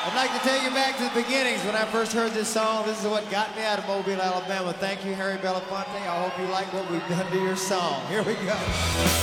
I'd like to take you back to the beginnings when I first heard this song. This is what got me out of Mobile, Alabama. Thank you, Harry Belafonte. I hope you like what we've done to your song. Here we go.